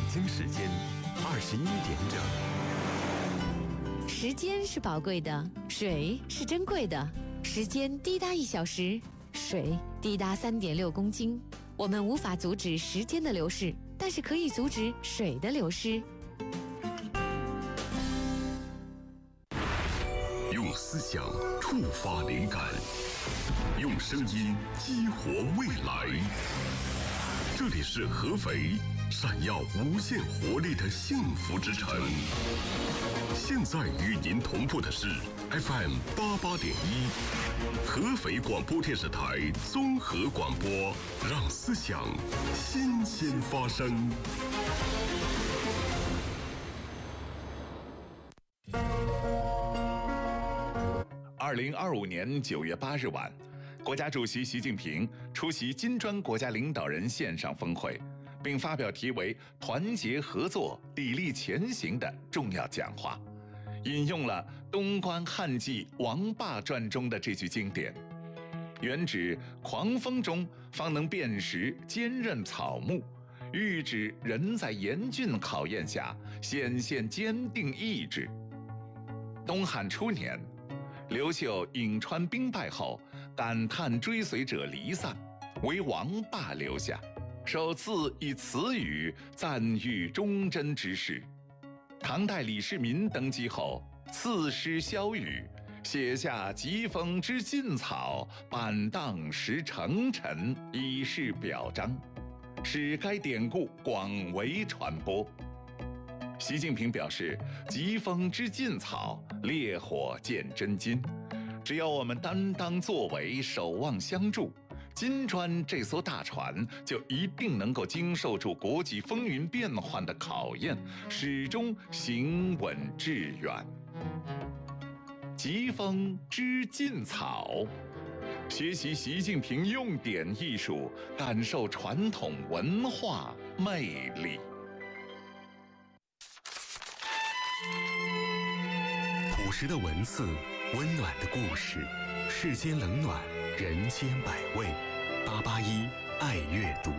京时间21点整。 时间是宝贵的，水是珍贵的。时间滴答1小时，水滴答3.6公斤。我们无法阻止时间的流逝，但是可以阻止水的流失。 用思想触发灵感，用声音激活未来。这里是合肥，闪耀无限活力的幸福之城。现在与您同步的是 FM 88.1，合肥广播电视台综合广播，让思想新鲜发生。2025年9月8日晚，国家主席习近平出席金砖国家领导人线上峰会，并发表题为“团结合作，砥砺前行”的重要讲话，引用了东关汉纪王霸传中的这句经典：“原指狂风中方能辨识坚韧草木，喻指人在严峻考验下显现坚定意志。”东汉初年，刘秀颍川兵败后，感叹追随者离散，唯王霸留下，首次以此语赞誉忠贞之士。唐代李世民登基后，赐诗萧雨，写下“疾风知劲草，板荡识成臣”，以示表彰，使该典故广为传播。习近平表示，疾风知劲草，烈火见真金。只要我们担当作为，守望相助，金砖这艘大船就一定能够经受住国际风云变幻的考验，始终行稳致远。疾风知劲草，学习习近平用典艺术，感受传统文化魅力。 朴实的文字，温暖的故事，世间冷暖，人间百味。881爱阅读。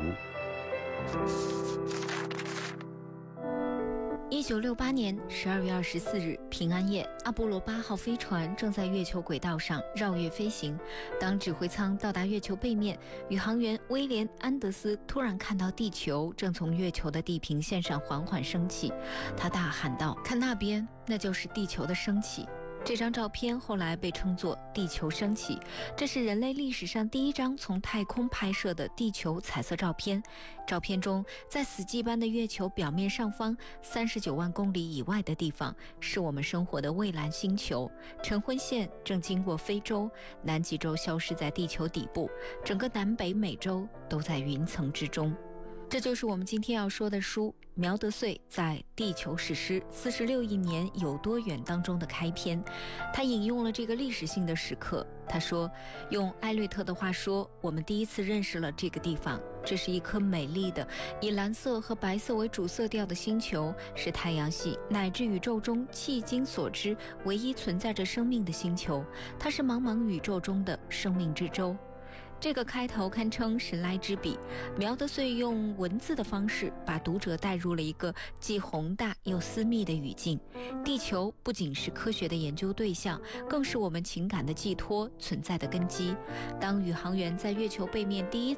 1968年12月24日平安夜，阿波罗8号飞船正在月球轨道上绕月飞行。当指挥舱到达月球背面，宇航员威廉·安德斯突然看到地球正从月球的地平线上缓缓升起，他大喊道：“看那边，那就是地球的升起。”这张照片后来被称作地球升起，这是人类历史上第一张从太空拍摄的地球彩色照片。照片中，在死寂般的月球表面上方39万公里以外的地方，是我们生活的蔚蓝星球。晨昏线正经过非洲，南极洲消失在地球底部，整个南北美洲都在云层之中。这就是我们今天要说的书，苗德穗在《地球史诗46亿年有多远》当中的开篇。他引用了这个历史性的时刻，他说，用艾略特的话说，我们第一次认识了这个地方，这是一颗美丽的以蓝色和白色为主色调的星球，是太阳系乃至宇宙中迄今所知唯一存在着生命的星球，它是茫茫宇宙中的生命之舟。这个开头堪称神来之笔，苗德穗用文字的方式把读者带入了一个既宏大又私密的语境。地球不仅是科学的研究对象，更是我们情感的寄托，存在的根基。当宇航员在月球背面第一